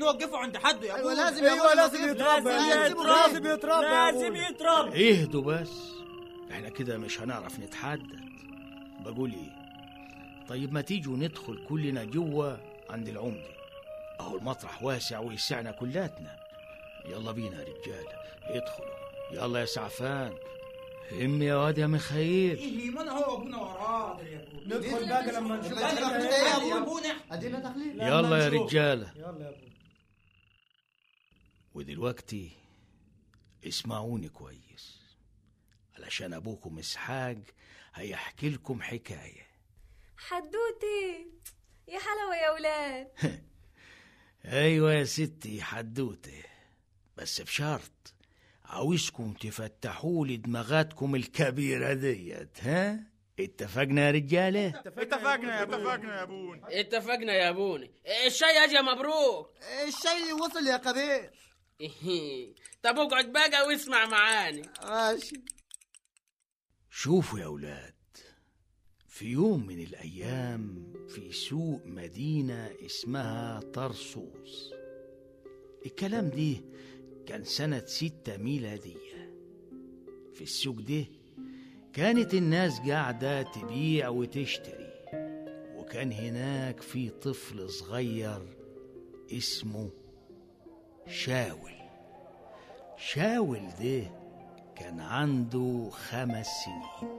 نوقفه عند حده يا ابونا. لازم يتربى. لازم يتربى. اهدوا بس، احنا كده مش هنعرف نتحدد. بقول ايه، طيب ما تيجوا ندخل كلنا جوا عند العمدة، اهو المطرح واسع ويسعنا كلاتنا. يلا بينا يا رجاله، ادخلوا. يلا يا سعفان، هم يا واد يا ميخائيل. ايه ما انا هو ابونا وراه يا ابونا. ندخل بقى لما نشوف يا ابونا. ادينا تخليل. يلا يا رجاله. يلا يا ابونا. ودلوقتي اسمعوني كويس، علشان ابوكم اسحاق هيحكي لكم حكايه. حدوتي يا حلاوه يا ولاد. ايوه يا ستي حدوته، بس بشرط عاوزكم تفتحوا لي دماغاتكم الكبيره ديت. ها اتفقنا يا رجاله؟ اتفقنا يا ابونا. اتفقنا يا ابونا. الشاي اجي مبروك. الشاي وصل يا كبير. طب اقعد بقى واسمع معاني. ماشي. شوفوا يا اولاد، في يوم من الايام في سوق مدينه اسمها طرسوس. الكلام ده كان سنة 6 ميلادية. في السوق ده كانت الناس قاعدة تبيع وتشتري، وكان هناك في طفل صغير اسمه شاول. شاول ده كان عنده 5 سنين.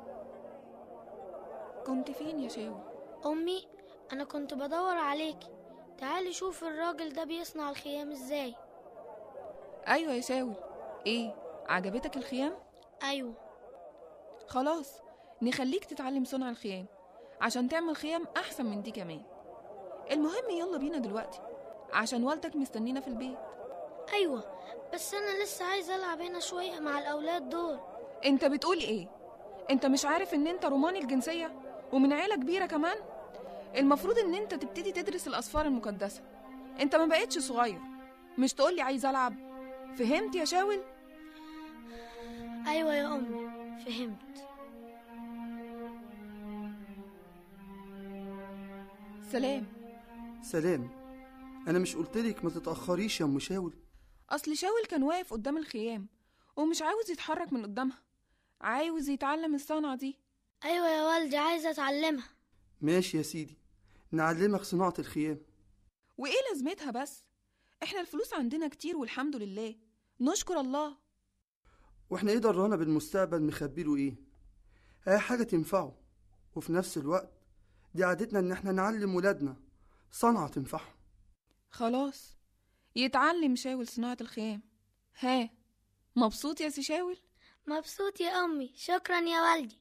كنت فين يا شاول؟ أمي، أنا كنت بدور عليكي. تعالي شوف الراجل ده بيصنع الخيام ازاي. ايوه يا شاول، ايه عجبتك الخيام؟ ايوه. خلاص نخليك تتعلم صنع الخيام عشان تعمل خيام احسن من دي كمان. المهم يلا بينا دلوقتي عشان والدك مستنينا في البيت. ايوه بس انا لسه عايزه العب هنا شويه مع الاولاد دول. انت بتقول ايه؟ انت مش عارف ان انت روماني الجنسيه ومن عيله كبيره كمان؟ المفروض ان انت تبتدي تدرس الاسفار المقدسه. انت ما بقتش صغير. مش تقولي عايز العب. فهمت يا شاول؟ ايوه يا امي فهمت. سلام. انا مش قلتلك ما تتاخريش يا ام شاول؟ اصل شاول كان واقف قدام الخيام ومش عاوز يتحرك من قدامها، عاوز يتعلم الصنعه دي. ايوه يا والدي عايزه اتعلمها. ماشي يا سيدي، نعلمك صناعه الخيام. وايه لازمتها بس؟ احنا الفلوس عندنا كتير والحمد لله، نشكر الله. واحنا ايه درانا بالمستقبل مخبيله ايه؟ اي حاجه تنفعه، وفي نفس الوقت دي عادتنا ان احنا نعلم ولادنا صنعه تنفعهم. خلاص يتعلم شاول صناعه الخيام. ها مبسوط يا سي شاول؟ مبسوط يا امي، شكرا يا والدي.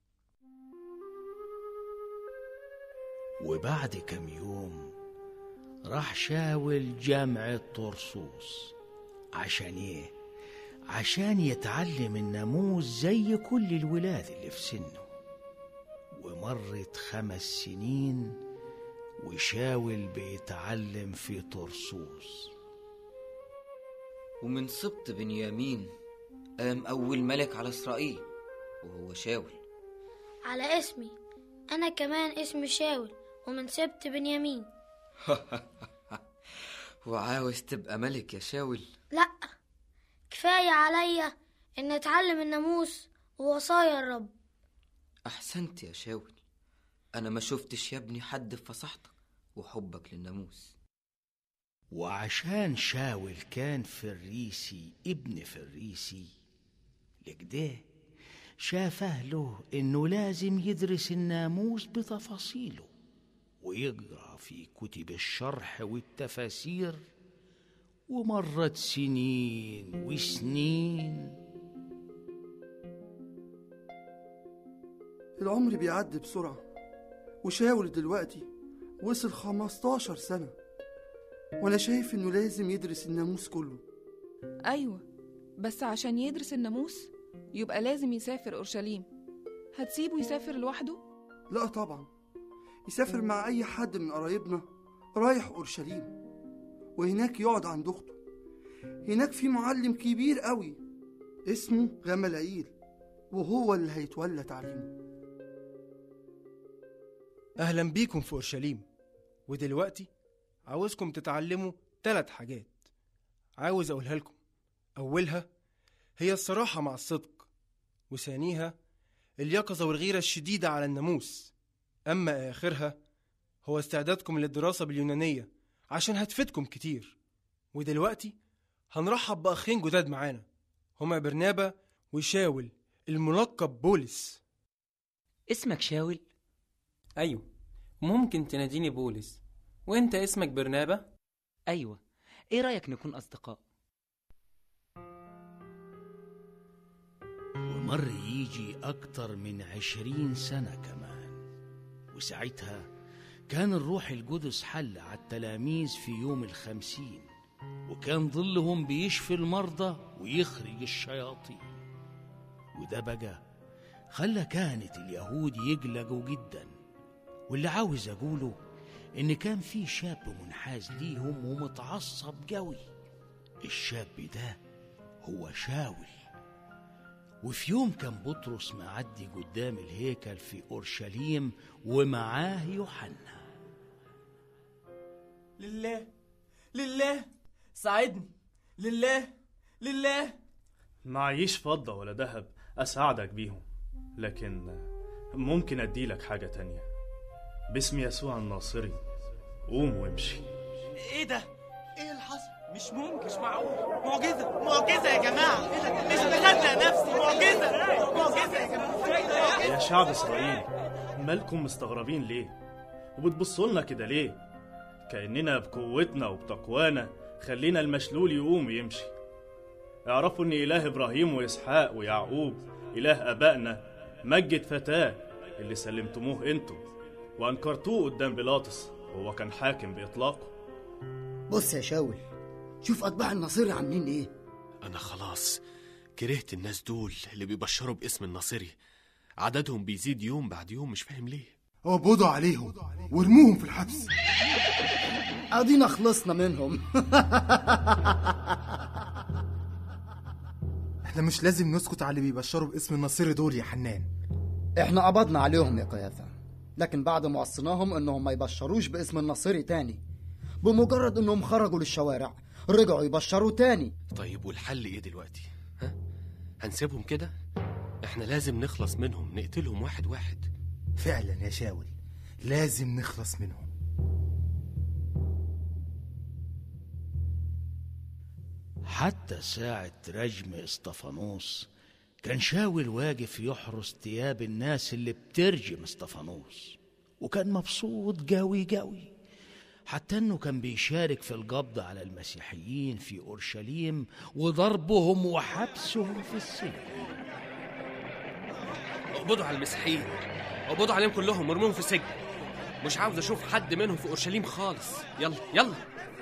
وبعد كم يوم راح شاول جامعة طرسوس. عشان ايه؟ عشان يتعلم الناموس زي كل الولاد اللي في سنه. ومرت 5 سنين وشاول بيتعلم في طرسوس. ومن سبط بنيامين قام أول ملك على إسرائيل وهو شاول. على اسمي أنا كمان اسمي شاول ومن سبط بنيامين. وعاوز تبقى ملك يا شاول؟ لأ، كفاية عليا إن أتعلم الناموس ووصايا الرب. أحسنت يا شاول. أنا ما شفتش يا ابني حد في فصاحتك وحبك للناموس. وعشان شاول كان فريسي ابن فريسي، لكده شاف أهله إنه لازم يدرس الناموس بتفاصيله ويقرأ في كتب الشرح والتفاسير. ومرت سنين وسنين. العمر بيعدي بسرعة، وشاول دلوقتي وصل 15 سنة، وانا شايف انه لازم يدرس الناموس كله. ايوه بس عشان يدرس الناموس يبقى لازم يسافر اورشليم. هتسيبه يسافر لوحده؟ لا طبعا، يسافر مع اي حد من قرايبنا رايح اورشليم، وهناك يقعد عند اخته. هناك في معلم كبير قوي اسمه غملائيل، وهو اللي هيتولى تعليمه. أهلا بيكم في أورشليم. ودلوقتي عاوزكم تتعلموا 3 حاجات عاوز أقولها لكم. أولها هي الصراحة مع الصدق، وثانيها اليقظة والغيرة الشديدة على الناموس. أما آخرها هو استعدادكم للدراسة باليونانية عشان هتفيدكم كتير. ودلوقتي هنرحب بأخين جداد معانا، هما برنابا وشاول الملقب بولس. اسمك شاول؟ أيوه، ممكن تناديني بولس. وانت اسمك برنابا؟ أيوه. ايه رأيك نكون أصدقاء؟ ومر يجي أكتر من 20 سنة كمان، وساعتها كان الروح القدس حل على التلاميذ في يوم 50، وكان ظلهم بيشفي المرضى ويخرج الشياطين. وده بقى خلى كانت اليهود يقلقوا جدا. واللي عاوز أقوله إن كان في شاب منحاز ليهم ومتعصب قوي. الشاب ده هو شاول. وفي يوم كان بطرس معدي قدام الهيكل في أورشليم ومعاه يوحنا. لله ساعدني، لله. معيش فضة ولا ذهب أساعدك بيهم، لكن ممكن أديلك حاجة تانية. باسم يسوع الناصري قوم وامشي. ايه ده؟ ايه اللي حصل؟ مش ممكن، مش معقول. معجزة يا جماعة، مش مصدق نفسي. معجزة يا جماعة. يا شعب إسرائيل، مالكم مستغربين ليه؟ وبتبصوا لنا كده ليه؟ كأننا بقوتنا وبتقوانا خلينا المشلول يقوم ويمشي. اعرفوا ان إله إبراهيم وإسحاق ويعقوب إله أبائنا مجد فتاه اللي سلمتموه انتوا وانكرتوه قدام بيلاطس وهو كان حاكم بإطلاقه. بص يا شاول، شوف أتباع الناصري عاملين ايه. أنا خلاص كرهت الناس دول اللي بيبشروا باسم الناصري. عددهم بيزيد يوم بعد يوم، مش فاهم ليه. اقبضوا عليهم وارموهم في الحبس. ادينا خلصنا منهم. احنا مش لازم نسكت على اللي بيبشروا باسم الناصري دول يا حنان. احنا قبضنا عليهم يا قيافة، لكن بعد ما وصيناهم انهم ما يبشروش باسم الناصري تاني، بمجرد انهم خرجوا للشوارع رجعوا يبشروا تاني. طيب والحل ايه دلوقتي؟ هنسيبهم كده؟ احنا لازم نخلص منهم، نقتلهم واحد واحد. فعلا يا شاول، لازم نخلص منهم. حتى ساعة رجم اسطفانوس كان شاول واقف يحرس ثياب الناس اللي بترجم اسطفانوس، وكان مبسوط قوي قوي، حتى انه كان بيشارك في القبض على المسيحيين في أورشليم وضربهم وحبسهم في السجن. اقبضوا على المسيحيين، اقبضوا عليهم كلهم وارموهم في السجن. مش عاوز اشوف حد منهم في أورشليم خالص. يلا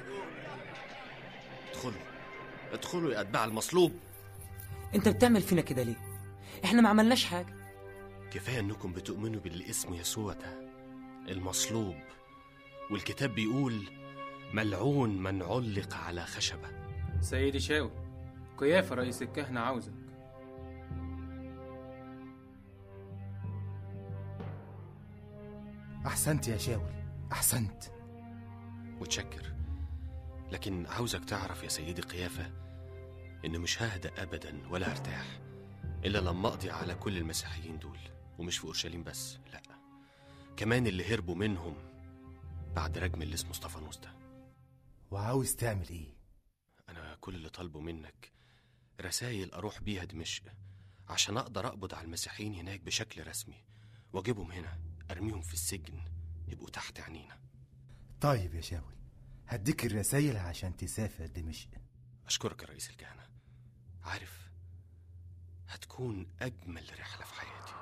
ادخلوا يا اتباع المصلوب. انت بتعمل فينا كده ليه؟ احنا ما عملناش حاجة. كفاية انكم بتؤمنوا باللي اسمه يسوع ده المصلوب، والكتاب بيقول ملعون من علق على خشبة. سيدي شاول، قيافة رئيس الكهنة عاوزك. احسنت يا شاول، احسنت. متشكر، لكن عاوزك تعرف يا سيدي قيافة إن مش ههدأ أبدا ولا هرتاح إلا لما أقضي على كل المسيحيين دول، ومش في أورشليم بس، لأ كمان اللي هربوا منهم بعد رجم اللي اسمه اسطفانوس ده. وعاوز تعمل إيه؟ أنا كل اللي طالبه منك رسائل أروح بيها دمشق عشان أقدر أقبض على المسيحيين هناك بشكل رسمي وأجيبهم هنا أرميهم في السجن يبقوا تحت عينينا. طيب يا شاول، هديك الرسائل عشان تسافر دمشق. أشكرك يا رئيس الكهنة، عارف هتكون أجمل رحلة في حياتي.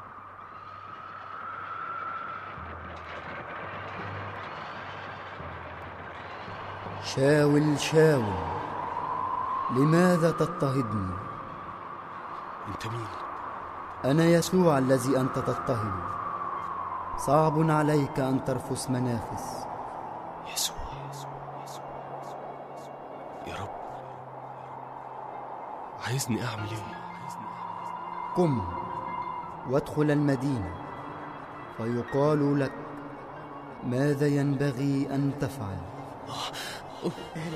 شاول شاول، لماذا تضطهدني؟ أنت مين؟ أنا يسوع الذي أنت تضطهد. صعب عليك أن ترفس منافس. يسوع يا رب، عايزني أعمل إيه؟ قم وادخل المدينة فيقال لك ماذا ينبغي أن تفعل.